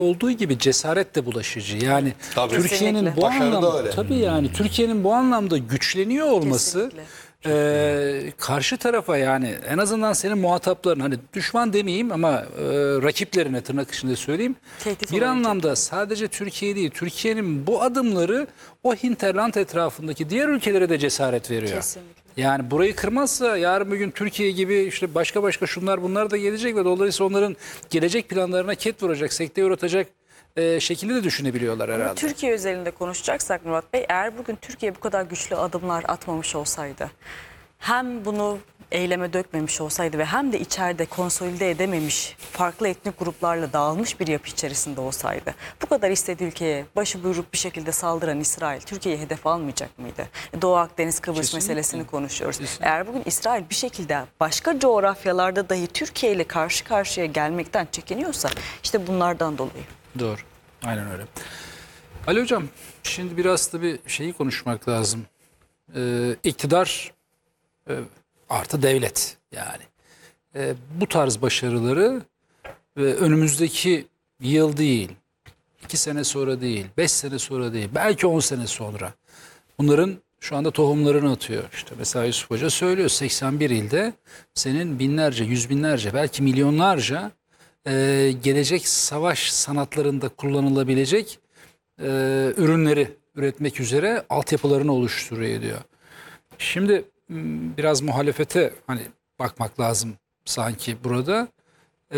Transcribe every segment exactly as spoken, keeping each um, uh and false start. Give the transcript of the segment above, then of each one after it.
olduğu gibi cesaret de bulaşıcı. Yani Tabii. Türkiye'nin bu Başarı da anlamda öyle. tabii yani Türkiye'nin bu anlamda güçleniyor olması Kesinlikle. e, karşı tarafa, yani en azından senin muhatapların, hani düşman demeyeyim ama e, rakiplerine tırnak içinde söyleyeyim. Tehdit Bir olabilecek. anlamda sadece Türkiye değil, Türkiye'nin bu adımları o hinterland etrafındaki diğer ülkelere de cesaret veriyor. Kesinlikle. Yani burayı kırmazsa yarın bir gün Türkiye gibi işte başka başka şunlar bunlar da gelecek ve dolayısıyla onların gelecek planlarına ket vuracak, sekteye uğratacak e, şekilde de düşünebiliyorlar herhalde. Türkiye özelinde konuşacaksak Murat Bey, eğer bugün Türkiye bu kadar güçlü adımlar atmamış olsaydı, hem bunu eyleme dökmemiş olsaydı ve hem de içeride konsolide edememiş, farklı etnik gruplarla dağılmış bir yapı içerisinde olsaydı, bu kadar istediği ülkeye başıbuyruk bir şekilde saldıran İsrail Türkiye'yi hedef almayacak mıydı? Doğu Akdeniz, Kıbrıs Kesinlikle. meselesini konuşuyoruz. Kesinlikle. Eğer bugün İsrail bir şekilde başka coğrafyalarda dahi Türkiye ile karşı karşıya gelmekten çekiniyorsa, işte bunlardan dolayı. Doğru. Aynen öyle. Ali Hocam, şimdi biraz da bir şeyi konuşmak lazım. Ee, iktidar e, artı devlet yani. Ee, bu tarz başarıları e, önümüzdeki yıl değil, iki sene sonra değil, beş sene sonra değil, belki on sene sonra bunların şu anda tohumlarını atıyor. İşte mesela Yusuf Hoca söylüyor, seksen bir ilde senin binlerce, yüz binlerce, belki milyonlarca e, gelecek savaş sanatlarında kullanılabilecek e, ürünleri üretmek üzere altyapılarını oluşturuyor diyor. Şimdi m, biraz muhalefete hani bakmak lazım sanki burada. Ee,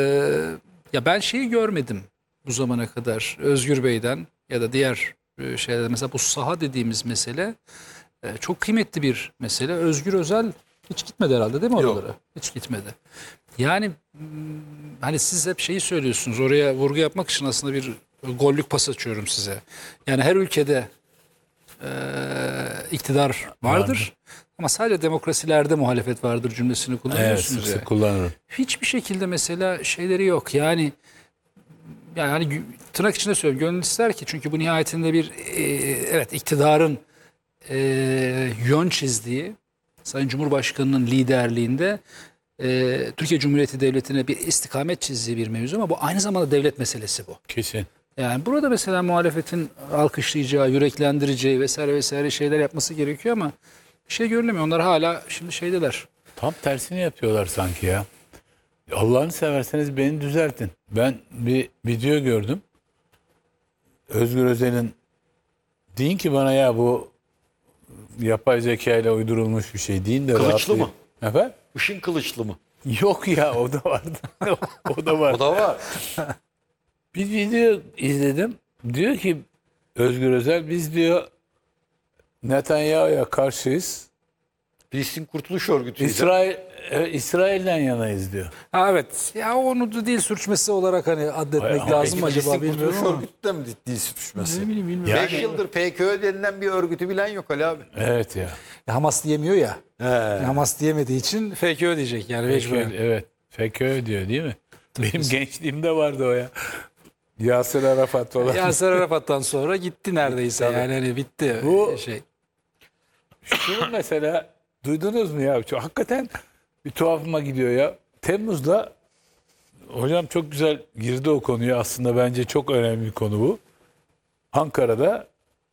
ya ben şeyi görmedim bu zamana kadar Özgür Bey'den ya da diğer e, şeylerden. Mesela bu saha dediğimiz mesele e, çok kıymetli bir mesele. Özgür Özel hiç gitmedi herhalde değil mi oralara? Yok. Hiç gitmedi. Yani m, hani siz hep şeyi söylüyorsunuz, oraya vurgu yapmak için aslında bir gollük pas açıyorum size. Yani her ülkede e, iktidar vardır. Vardır. Ama sadece demokrasilerde muhalefet vardır cümlesini Evet, kullanıyorsunuz sık ya. sık kullanırım. Hiçbir şekilde mesela şeyleri yok. Yani yani hani gü- tırnak içinde söylüyorum. Gönül ister ki, çünkü bu nihayetinde bir e, evet iktidarın e, yön çizdiği, Sayın Cumhurbaşkanı'nın liderliğinde e, Türkiye Cumhuriyeti Devleti'ne bir istikamet çizdiği bir mevzu, ama bu aynı zamanda devlet meselesi bu. Kesin. Yani burada mesela muhalefetin alkışlayacağı, yüreklendireceği vesaire vesaire şeyler yapması gerekiyor ama bir şey görünmüyor. Onlar hala şimdi şeydeler. Tam tersini yapıyorlar sanki ya. Allah'ını severseniz beni düzeltin. Ben bir video gördüm. Özgür Özel'in, deyin ki bana ya bu yapay zeka ile uydurulmuş bir şey değil de. Kılıçlı rahatlayın. mı? Efendim? Işın Kılıçlı mı? Yok ya, o da vardı. o da var. O da var. Bir video izledim. Diyor ki Özgür Özel, biz diyor Netanyahu'ya karşıyız. Filistin Kurtuluş Örgütü. İsrail e, İsrail'den yanayız diyor. Ha, evet. Ya onu da dil sürçmesi olarak hani adetmek Ama lazım mı acaba Filistin bilmiyorum Kurtuluş ama. Örgütü de mi dil sürtüşmesi? Ne bileyim bilmiyorum. Yani- Beş yıldır P K K denilen bir örgütü bilen yok Ali abi. Evet ya. Hamas diyemiyor ya. He. Hamas diyemediği için F K Ö diyecek yani F K Ö, mecburen. evet. F K Ö diyor değil mi? Benim gençliğimde vardı o ya. Yasir Arafat falan. Yasir Arafat'tan sonra gitti neredeyse, yani hani bitti Bu- şey. Şunu mesela duydunuz mu ya? Çok, hakikaten bir tuhafıma gidiyor ya. Temmuz'da hocam çok güzel girdi o konuya, aslında bence çok önemli bir konu bu. Ankara'da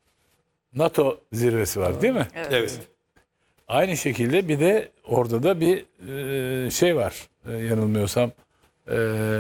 NATO zirvesi var değil mi? Evet. Aynı şekilde bir de orada da bir e, şey var. E, yanılmıyorsam e,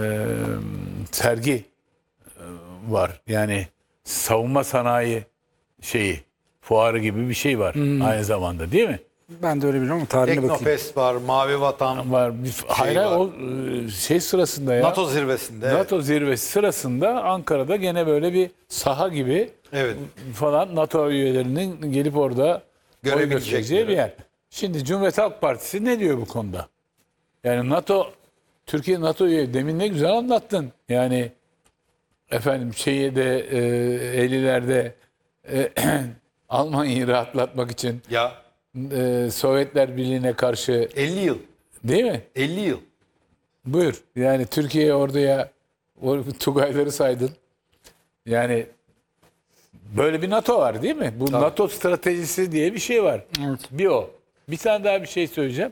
sergi e, var. Yani savunma sanayi şeyi, fuarı gibi bir şey var aynı zamanda değil mi? Ben de öyle biliyorum ama tarihine bakayım. Teknofest var, Mavi Vatan, Var. Bir, hayır, var. o e, şey sırasında ya. NATO zirvesinde. evet. NATO zirvesi sırasında Ankara'da gene böyle bir saha gibi Evet. falan NATO üyelerinin gelip orada oy Görebilecekleri. göstereceği bir yer. Şimdi Cumhuriyet Halk Partisi ne diyor bu konuda? Yani NATO, Türkiye NATO üye, demin ne güzel anlattın. Yani efendim şeyi de e, ellilerde e, Almanya'yı rahatlatmak için Ya e, Sovyetler Birliği'ne karşı, elli yıl. değil mi? elli yıl. Buyur. Yani Türkiye orduya o Tugayları saydın. Yani böyle bir NATO var değil mi? Bu Tabii. NATO stratejisi diye bir şey var. Evet. Bir o. Bir tane daha bir şey söyleyeceğim.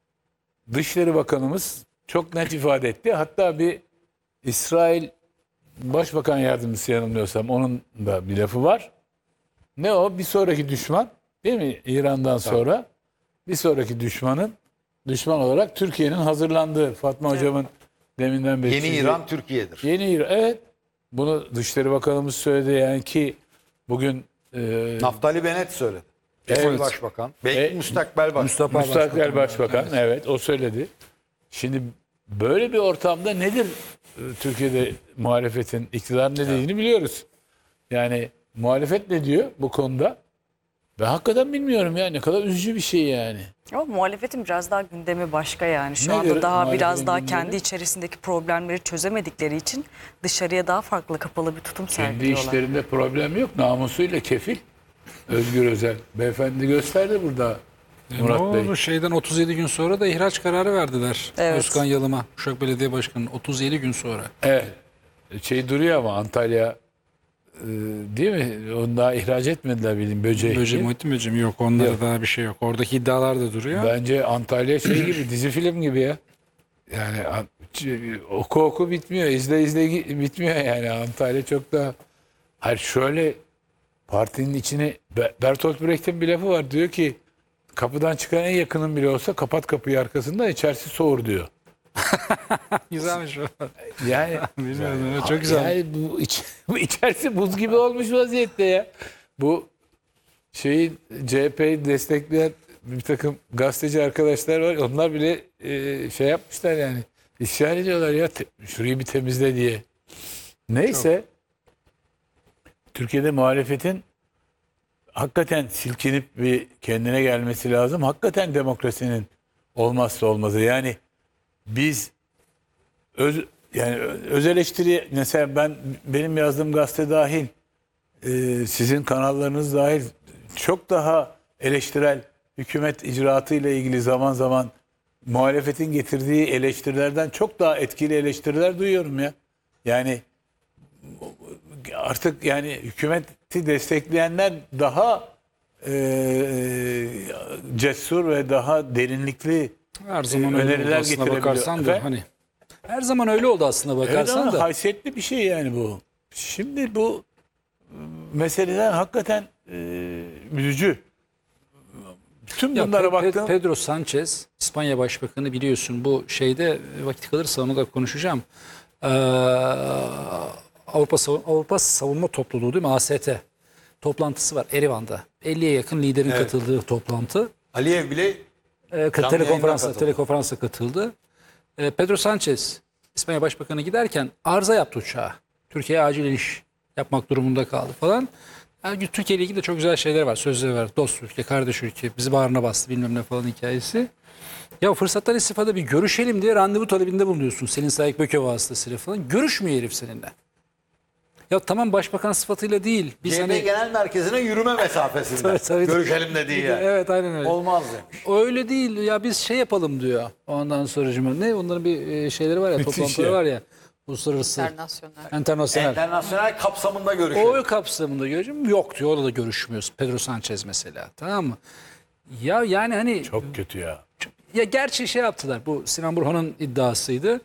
Dışişleri Bakanımız çok net ifade etti. Hatta bir İsrail Başbakan yardımcısı yanılmıyorsam onun da bir lafı var. Ne o? Bir sonraki düşman değil mi? İran'dan sonra bir sonraki düşmanın düşman olarak Türkiye'nin hazırlandığı Fatma hocamın deminden beri Yeni çizdiği- İran Türkiye'dir. Yeni İran. Evet. Bunu Dışişleri Bakanımız söyledi yani ki bugün e, Naftali Bennett söyledi. Evet. Evet. Başbakan. Belki E, müstakbel başbakan. Mustafa Müstakbel Başbakan, evet o söyledi. Şimdi böyle bir ortamda nedir e, Türkiye'de muhalefetin, iktidar ne dediğini biliyoruz. Yani muhalefet ne diyor bu konuda? Ben hakikaten bilmiyorum ya, ne kadar üzücü bir şey yani. Ama muhalefetin biraz daha gündemi başka yani. Şu Nedir anda daha muhalefetin biraz daha gündemi? kendi içerisindeki problemleri çözemedikleri için dışarıya daha farklı kapalı bir tutum Kendi sergiliyorlar. işlerinde problem yok, namusuyla kefil. Özgür Özel. Beyefendi gösterdi burada Murat ne Bey. oldu? Şeyden otuz yedi gün sonra da ihraç kararı verdiler. Evet. Özkan Yalım'a, Uşak Belediye Başkanı'nın otuz yedi gün sonra. Evet. Şey duruyor ama Antalya e, değil mi? Onu daha ihraç etmediler bildiğim böceği. Böcek, Muhittin Böcek mi? Yok, onlarda Yok. daha bir şey yok. Oradaki iddialar da duruyor. Bence Antalya şey gibi, dizi film gibi ya. Yani an- ç- oku oku bitmiyor, izle izle gi- bitmiyor yani. Antalya çok daha... Hayır şöyle, partinin içine Be- Bertolt Brecht'in bir lafı var, diyor ki kapıdan çıkan en yakının bile olsa kapat kapıyı arkasında, içerisi soğur diyor. Güzelmiş o. Yani Bilmiyorum, evet, çok güzel. yani bu, iç, bu içerisi buz gibi olmuş vaziyette ya. Bu şeyin C H P'yi destekleyen bir takım gazeteci arkadaşlar var. Onlar bile e, şey yapmışlar yani. İsyan ediyorlar ya, te- şurayı bir temizle diye. Neyse. Türkiye'de muhalefetin hakikaten silkinip bir kendine gelmesi lazım. Hakikaten demokrasinin olmazsa olmazı. Yani biz öz, yani öz eleştiri, mesela ben, benim yazdığım gazete dahil, e, sizin kanallarınız dahil çok daha eleştirel, hükümet icraatı ile ilgili zaman zaman muhalefetin getirdiği eleştirilerden çok daha etkili eleştiriler duyuyorum ya. Yani artık yani hükümeti destekleyenler daha e, cesur ve daha derinlikli Her zaman e, öyle oldu öneriler aslında getirebiliyor. bakarsan da Efendim? hani. Her zaman öyle oldu aslında Evet bakarsan ama da. haysiyetli bir şey yani bu. Şimdi bu e, meseleler hakikaten e, üzücü. Tüm Ya bunlara Pe- Pe- baktım. Pedro Sanchez, İspanya Başbakanı, biliyorsun bu şeyde vakit kalırsa onu da konuşacağım. Ee, Avrupa Savun- Avrupa Savunma Topluluğu değil mi? A S T toplantısı var Erivan'da. elliye yakın liderin Evet. katıldığı toplantı. Aliyev bile Ee, Canlı telekonferansa, yayına telekonferansa katıldı. Ee, Pedro Sanchez, İspanya Başbakanı giderken arıza yaptı uçağa. Türkiye'ye acil iniş yapmak durumunda kaldı falan. Yani Türkiye ile ilgili de çok güzel şeyler var, sözleri var. Dost Türkiye, kardeş ülke, bizi bağrına bastı bilmem ne falan hikayesi. Ya fırsattan istifade bir görüşelim diye randevu talebinde bulunuyorsun. Selin Sayık Böke vasıtasıyla falan. Görüşmüyor herif seninle. Ya tamam, başbakan sıfatıyla değil. Biz C H P hani... Genel Merkezi'ne yürüme mesafesinde. Tabii, tabii. Görüşelim dediği yer. Evet, aynen öyle. Olmaz demiş. Öyle değil ya, biz şey yapalım diyor. Ondan sonra ne, onların bir e, şeyleri var ya, Müthiş toplantıları ya. var ya. Uluslararası, İnternasyonel. internasyonel. Internasyonel kapsamında görüşelim. O kapsamında görüşüm yok diyor. Orada da görüşmüyoruz. Pedro Sanchez mesela. Tamam mı? Ya yani hani Çok kötü ya. ya gerçi şey yaptılar. Bu Sinan Burhan'ın iddiasıydı.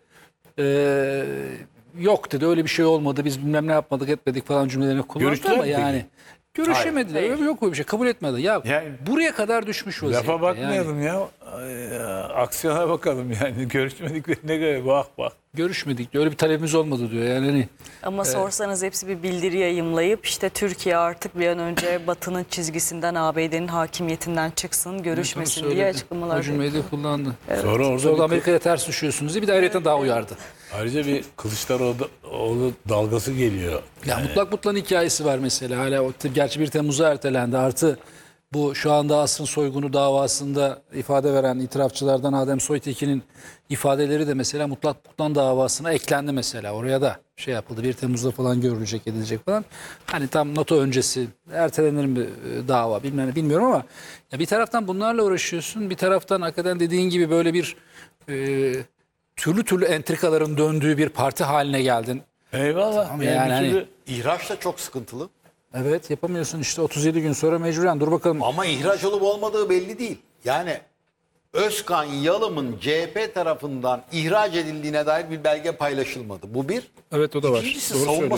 Ee, yok dedi, öyle bir şey olmadı. Biz bilmem ne yapmadık etmedik falan cümlelerini kullandı Görüştüler ama mi peki? yani görüşemediler. Hayır. Öyle yok öyle bir şey. Kabul etmedi. Ya Yani- buraya kadar düşmüş vaziyette. Lafa bakmayalım Yani. ya. Ay, ya. Aksiyona bakalım yani. Görüşmediklerine göre bak bak. Görüşmedik diyor. Öyle bir talebimiz olmadı diyor. Yani hani Ama sorsanız hepsi bir bildiri yayımlayıp işte Türkiye artık bir an önce Batı'nın çizgisinden, A B D'nin hakimiyetinden çıksın, görüşmesin diye söyledi. açıklamalar O cümleyi de kullandı. Sonra orada Sonra bir- Amerika'ya ters düşüyorsunuz diye bir de ayrıca daha uyardı. ayrıca bir Kılıçdaroğlu dalgası geliyor. Ya mutlak mutlak hikayesi var mesela. Hala o, gerçi bir Temmuz'a ertelendi. Artı bu şu anda asrın soygunu davasında ifade veren itirafçılardan Adem Soytekin'in ifadeleri de mesela mutlak mutlak davasına eklendi mesela. Oraya da şey yapıldı. bir Temmuz'da falan görülecek, edilecek falan. Hani tam NATO öncesi ertelenir bir e, dava bilmem ne, bilmiyorum ama ya bir taraftan bunlarla uğraşıyorsun. Bir taraftan hakikaten dediğin gibi böyle bir e, türlü türlü entrikaların döndüğü bir parti haline geldin. Eyvallah. Ama Yani, yani bir hani- türlü- İhraç da çok sıkıntılı. Evet, yapamıyorsun işte otuz yedi gün sonra mecburen dur bakalım. Ama ihraç olup olmadığı belli değil. Yani Özkan Yalım'ın C H P tarafından ihraç edildiğine dair bir belge paylaşılmadı. Bu bir. Evet, o da var. İkincisi Doğru savunma söylüyorsun.